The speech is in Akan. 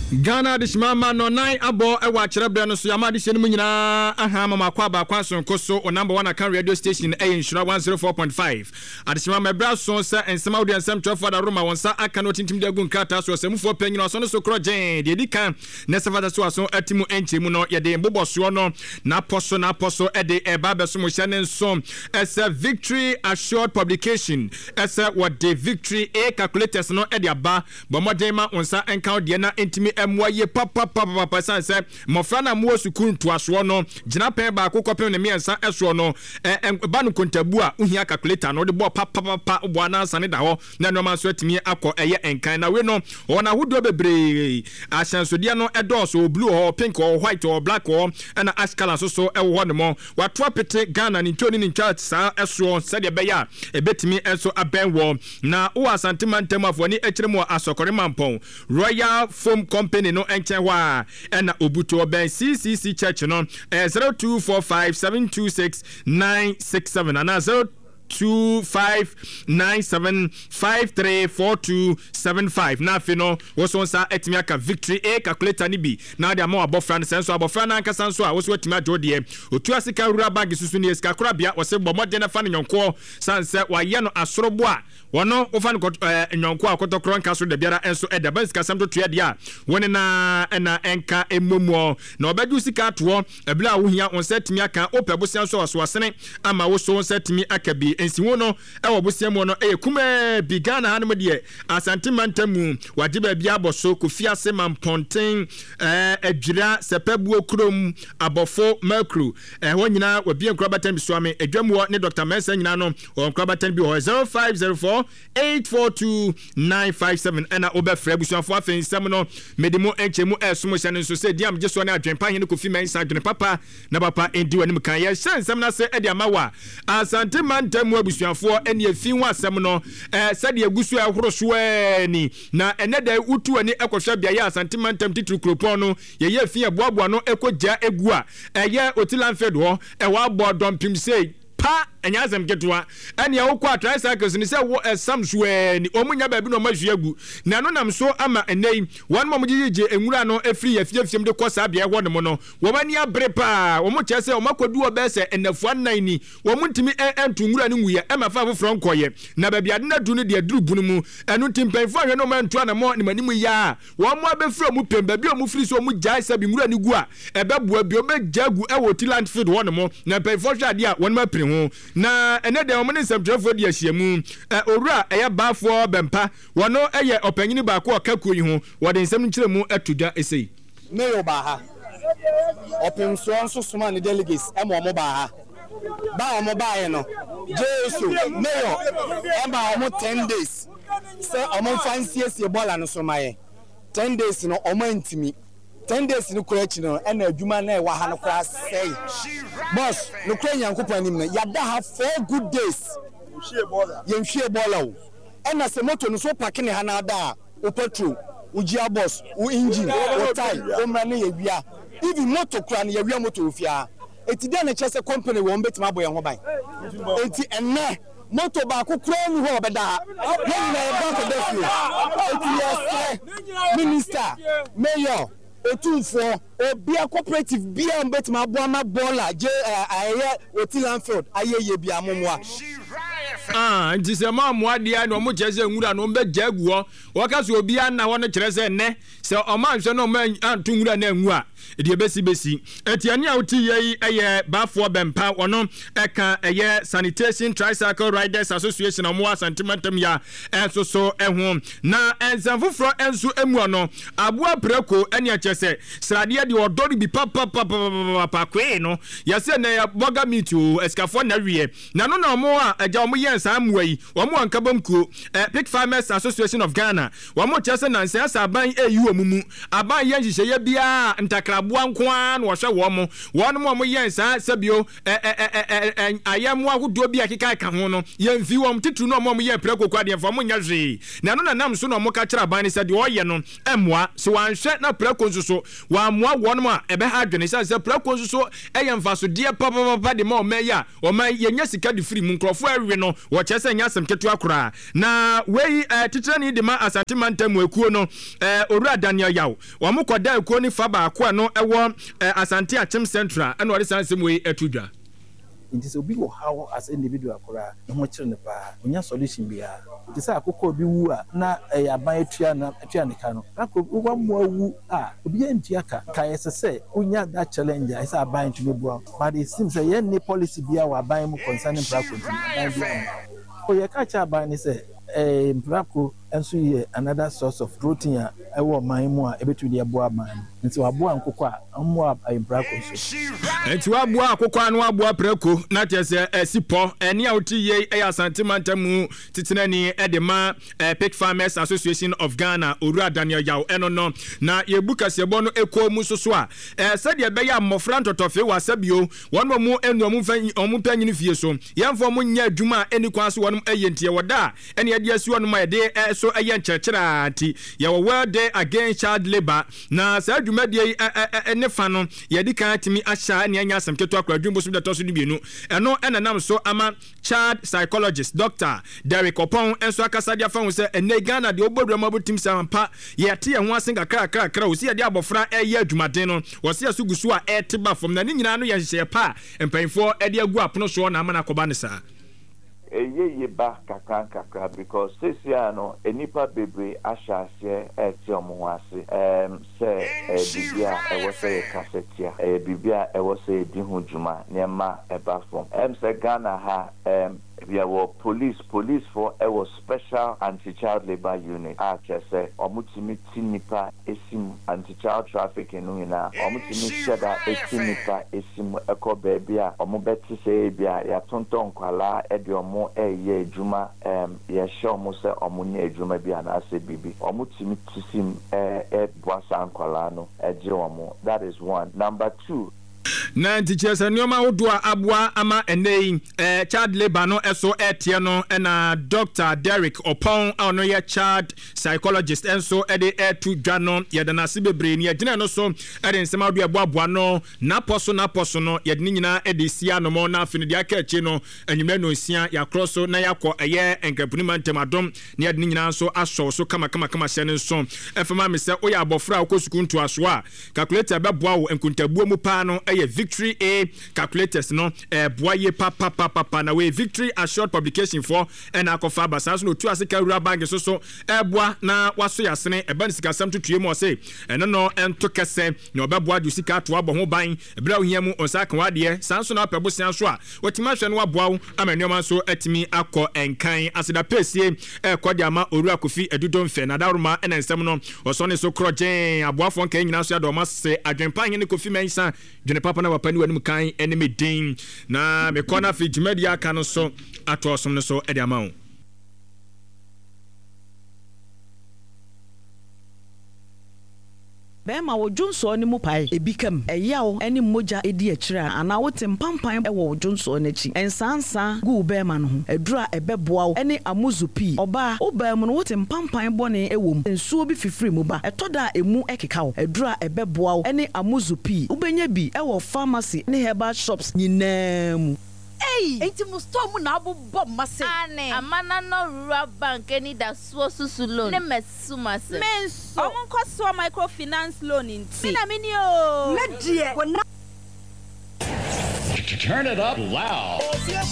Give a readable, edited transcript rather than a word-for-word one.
Ghana dishmama no nine abo ewa kyerebe no so yama dishye no nyina aha mama kwa ba kwa sonko so o number 1 account radio station Nshura 104.5 adishmama bra so se ensema odi ensem twefo da Roma wonsa aka no tintim de gu nkata so semfo panyino so no so krogen de dikan na sefada so aso atimu enchemu no ye de boboso no na poso ede eba beso mo hyane nso ese victory assured publication ese what the victory a calculators no ede aba bomodema wonsa enka de na entimi emwaye papa sanse mofra na mo sukuru ntoaso no gina pen ba akokopem ne miensa eso no ba no kontabu a uhia calculator no de bo papa bo na sane da ho na no man so atimi akọ eye enkan na we no ona hodo bebre asansode no edoso blue or pink or white or black or na ash color so ewo ho ne mo wato apete Ghana ni ntoni ni chart sa eso sede be ya ebetimi eso abenwo na o asante mantem afo ni ekire mo asokore mampon Royal Foam Company no enchen wa na obuto ben CCC Church no 0245726967 ana 2597534275 na fe no woso nsa etimi aka victory a calculator ni bi na de ama abofra no senso abofra na anka sanso a woso etimi adode otu asika rura bag susu ni esika korabia wose bomode na fa no nyonko sanse wa ye no asorobo a wono ofa no nyonko akotokro nka so de biara enso eda basika samto tuya dia woni na enka emomuo na obedu sika to ebla wo hia onse etimi aka opebosia so asene ama woso onse etimi aka bi ensiwo no ewo bosiamo no kume bigana hanum de asante mantamu wajiba bia aboso kofiase mamponten adwira sepabuo krom abofo makru ho nyina wabia nkrabatan bisuame adwamwo ne Dr. Mensa nyina no nkrabatan bi 0504842957 ena obefra busuafo afensem no medimo enchemu esomo hyane nso se diam jeso na adwempa hene kofi Mensa adwene papa na papa endi wanim kan ye hyensem na se edi amawa asante mantamu abusuafo eni efi ho asem no sade agusu ahoro so ani na eneda utu ani ekohwa bia ya asante mantam titru kropon no ye ye fi aboabo no ekogya egu a eye otilanfed ho ewa abo dompim sei pa enyazem ketwa ene awokwa tricycles ni se wo samsuani omunya ba bi no mahwiagu na no nam so ama enei wan mom gigije enwura no efri yafiem de kosa bia ho ne mo no wo mani abre pa wo mo chese wo makodu obese enafu anan ni wo muntimi entu nwura ni nwuye emafa foforo nkoye na ba bia de na du ne de aduru bunu mu enu timpanfo ahwe no mantu ana mo ne manimu ya wo mo abefri mu pemba bi o mu firi so mu jai se bi nwura ni gu a ebebua bi o mejagu ewo tiland field ho ne mo na panfo hwa de a won ma piri ho na enede omene semtrefo de ahyiamu owura eye baafo bempa wono eye opanyini ba ko okakuo yi ho wode nsem nkyeremu atuda esei meyo ba ha opemso nso soma ne delegates emo mo ba ha ba omo ba ye no jesu meyo eba omo 10 days se omo fancy bola no so maye 10 days no omo antimi 10 days ni kura chi no na adwuma na e wa ha no kura sei boss no kura nyankopon anim no ya da ha 4 good days yemhwie bola o na se moto no so park ne ha na da o petrol o gia boss o engine o tire o mra ne ya wia even moto kura ne ya wia moto ofia eti da na chese company wo mbetima boye ho ban eti enne moto ba ko kura nu ho obeda yen na e ba ko defio eti yes minister mayor otunfo obia cooperative bia mbetima aboama bola je aye otilanfield ayeye bia momwa nti se ma moadia no mo chese nwura no mbe jaguo wakaso obia na ho no kyerese ne se o ma hwe no ma antu nwura na nwu a edi besi etiani a oti yi eye bafo bempa wono eka eye Sanitation Tricycle Riders Association omo asantemantem ya enso eho na enzanfofro enso emu no aboa preko eni achese srade de odori bi papa kwe no yase na ya boga mitu eskafo na wie na no na omo a aja omo yensa amwai omo ankabamkuo Pig Farmers Association of Ghana omo chese na nsa aban eyu omumu aban yen hihye bia ntakra boankoa no hwe wo mo yensa sabio ayamwa hodo bia keka ka ho no yemfi wo titru no mo ye preko kwa de fo mo nya hwe na no na nam so no mo ka kira ban se de oye no emwa se wanhwe na preko nso wa moa won mo a ebe ha adwene se preko nso eyemfa so de papa de mo meya o man yenya sika de free mu nkrofo awe no wɔkyɛ sɛ nya asɛm ketewa koraa na wei titire ni de ma Asante Mantam ekuo no Owura Daniel Yaw wɔn kɔda ekuo ni fa baako no ɛwɔ Asante Achim Central ɛna wɔde san sɛm wei atudwa it is obi wo how as individual koraa no ho kyerɛ ne pa onya solution bia it is akokɔ bi wu a na aban atua ne ka no akokɔ mo wu a obi antua ka yɛsɛ onya that challenge is aban to be bua but it seems say yen ne policy bia wa aban mu concerning Mprako aban bia o ye ka cha aban ne sɛ Mprako enso ye another source of protein a ɛwɔ man mu a ebetu de aboa man nti waboa nkokɔ a ammoa Mprako so enti waboa akokɔ anu aboa Prako na kyerɛ sipɔ ɛne a woti ye Asante Mantam mu titenani de ma Pig Farmers Association of Ghana Owura Daniel Yaw ɛno no na yebuka sebo no ekɔ mu soso a sɛdeɛ bɛyɛ mmɔfra ntɔtɔfe wɔ asabio wɔn mu enu ɔmu panyini fie so yɛmfo mu nya adwuma eni kwan so wɔn ɛyɛ ntie wɔda ɛne yɛde asi wɔn ma yɛde so ɛyɛ nkyerɛkyerɛ anti yɛwɔ World Day Against Child Labor na saa dwumadie ne fa no yɛde kan timi ahyɛ ne anya asɛm keto akora dwumbo so de to so de bienu ɛno ɛnanam so ama child psychologist Dr. Derek Opon enso akasa dia fa ho sɛ ene Ghana de obodurama botim sampa yɛte yɛn ho asen kakra o si yɛde abofra ɛyɛ adwumaden no wɔse yɛso gusu a ɛteba fam na ne nyina no yɛ hyehyɛ pa mpanyfo ɛde agu apono so na ama na kɔba ne saa ye ba kakra because this year no enipa bebre ahyase eti omo ase se bibia e wo se kasetia bibia e wo se di ho djuma nema eba from se Ghana ha we were police for our special anti-child labor unit. Say, omutimi tinipa esim anti-child trafficking nuina. Omutimi sheda etinipa esim eko bebia. Omubeti se bia ya tonton kwala edi omo ye juma ya show mo se omunye juma bia na se bibi. Omutimi tisim boasan kwala no eje omo. That is one. Number two. Na ntichese nneoma wodoa aboa ama enei child labor no eso etie no na Dr. Derek Opon ono ye child psychologist enso ede etu dwa no yede na se bebre ni agina no so ede nsema do aboa no na poso no yede ni nyina ede sia no mo na afini de aka echi no anyime no sia ya kroso na yakọ eye enkapuni mantemadom na yede ni nyina so aso so kama hye ne so efema me se oya abofra akosuku nto aso a calculator beboa wo enkuntabuo mu pa no Victory A calculators no boye papa na we Victory Assured Publication for and akofa basanso no tu asika rura bag so boa na waso yasene ban sika sam tutue mo say eno no ento kese na obeboa du sika to abo ho ban ebra ohia mu onsa kan wade sanso na apebo sian so a wetima hwe no waboa wo amanioma so atimi akọ enkan aseda pesie kodi ama Owura Kofi Adudom fe na daruma ena nsem no osone so krojen aboafo nkan nyina so adoma se adwempa hene Kofi Mensa dwene papa na wapani wani mkan enemy din na mekona fi dwumadia aka no so ato osom no so ede ama wo Bema wo Junso ni mu pai ebikam eyawo eni moja edi akira ana wote mpampan e wo Junso n'echi ensansa gu bema no ho edura ebeboa wo eni amuzupi oba obam no wote mpampan bone ewom ensuo bi fifiri mu ba etoda emu ekeka wo edura ebeboa wo eni amuzupi ubenya bi e wo pharmacy ne herbal shops nyinam enti mustomu na abobọ mase amana no rural bank any da susu loan ne mesuma se menso omunkoso microfinance loan inti na mini o medie Turn it up loud.